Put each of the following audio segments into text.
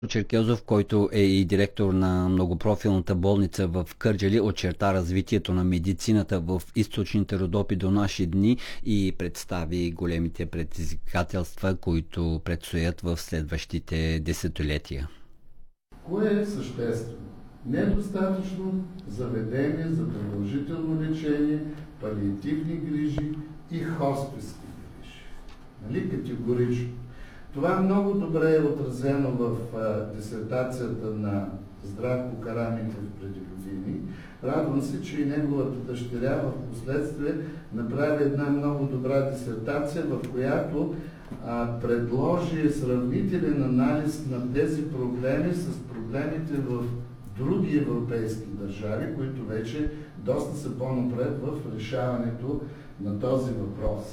Черкезов, който е и директор на многопрофилната болница в Кърджали, очерта развитието на медицината в източните Родопи до наши дни и представи големите предизвикателства, които предстоят в следващите десетилетия. Кое е съществено? Недостатъчно заведение за продължително лечение, палиативни грижи и хосписни грижи. Нали? Категорично. Това много добре е отразено в дисертацията на Здравко Карамитов преди години. Радвам се, че и неговата дъщеря в последствие направи една много добра дисертация, в която предложи сравнителен анализ на тези проблеми с проблемите в други европейски държави, които вече доста са по-напред в решаването на този въпрос.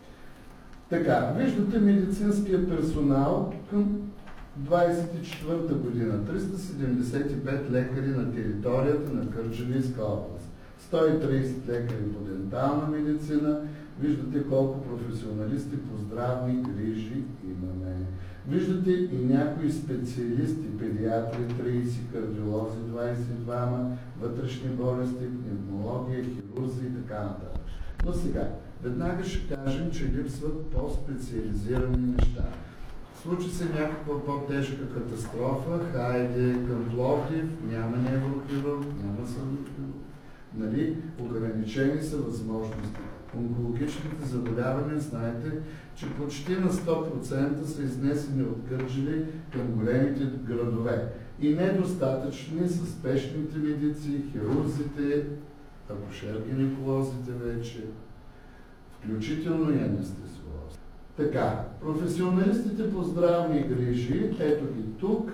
Така, виждате медицинския персонал към 24-та година. 375 лекари на територията на Кърджалийска област. 130 лекари по дентална медицина. Виждате колко професионалисти по здравни грижи имаме. Виждате и някои специалисти, педиатри, 30, кардиолози, 22, вътрешни болести, пневмология, хирурзи и така нататък. Но сега, веднага ще кажем, че липсват по-специализирани неща. Случи се някаква по-тежка катастрофа, хайде към Пловдив, няма неврохирург, няма съдохирург. Нали? Ограничени са възможности. Онкологичните заболявания, знаете, че почти на 100% са изнесени от Кърджали към големите градове. И недостатъчни са спешните медици, хирурзите, акушер-гинеколозите вече, включително и анестезиолози. Така, професионалистите по здравни грижи, ето ги тук,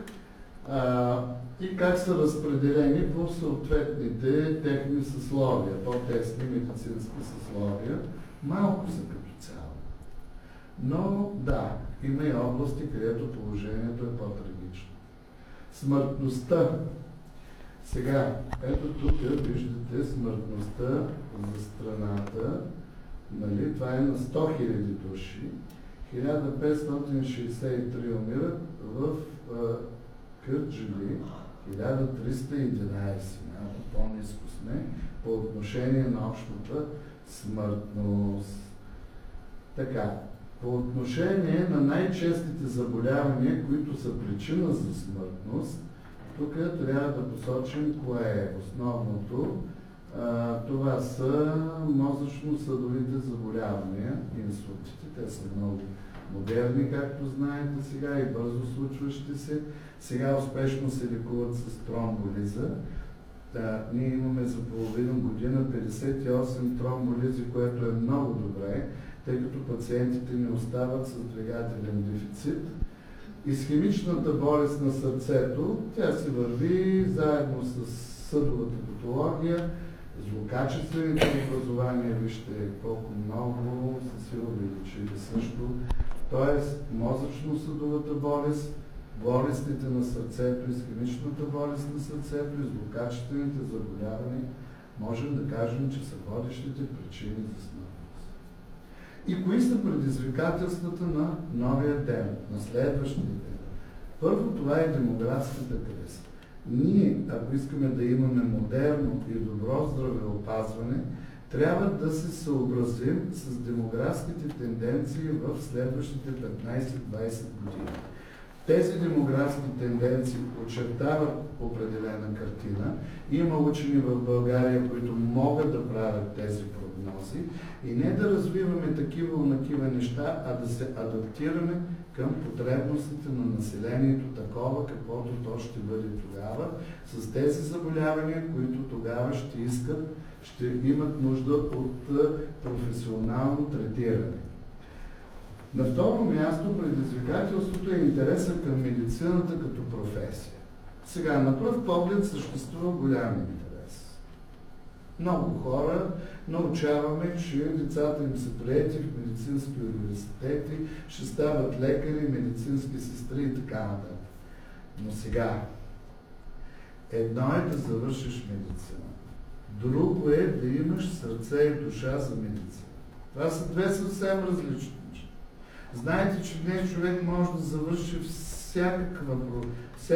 и как са разпределени по съответните техни съсловия, по-тесни медицински съсловия. Малко са като цяло. Но да, има и области, където положението е по-трагично. Смъртността. Сега, ето тук виждате смъртността за страната. Нали? Това е на 100 000 души. 1563 умират в Кърджали, 1311, малко по-ниско сме, по отношение на общата смъртност. Така, по отношение на най-честите заболявания, които са причина за смъртност, тук трябва да посочим кое е основното. Това са мозъчно-съдовите заболявания, инсултите. Те са много модерни, както знаете сега, и бързо случващи се. Сега успешно се лекуват с тромболиза. Ние имаме за половина година 58 тромболизи, което е много добре, тъй като пациентите не остават с двигателен дефицит. Исхемичната болест на сърцето, тя се върви заедно с съдовата патология, злокачествените образования, вижте колко много са се увеличили също. Тоест, мозъчно-съдовата болест, болестите на сърцето, исхемичната болест на сърцето и злокачествените заболявания, можем да кажем, че са водещите причини за смъртност. И кои са предизвикателствата на новия ден, на следващия ден? Първо, това е демографската криза. Ние, ако искаме да имаме модерно и добро здравеопазване, трябва да се съобразим с демографските тенденции в следващите 15-20 години. Тези демографски тенденции очертават определена картина. Има учени в България, които могат да правят тези прогнози и не да развиваме такива неща, а да се адаптираме към потребностите на населението такова, каквото то ще бъде тогава, с тези заболявания, които тогава ще искат, ще имат нужда от професионално третиране. На второ място, предизвикателството е интереса към медицината като професия. Сега, на пръв поглед съществува голям интерес. Много хора научаваме, че децата им са приети в медицински университети, ще стават лекари, медицински сестри и така нататък. Но сега, едно е да завършиш медицина, друго е да имаш сърце и душа за медицина. Това са две съвсем различни неща. Знаете, че днес човек може да завърши всякаква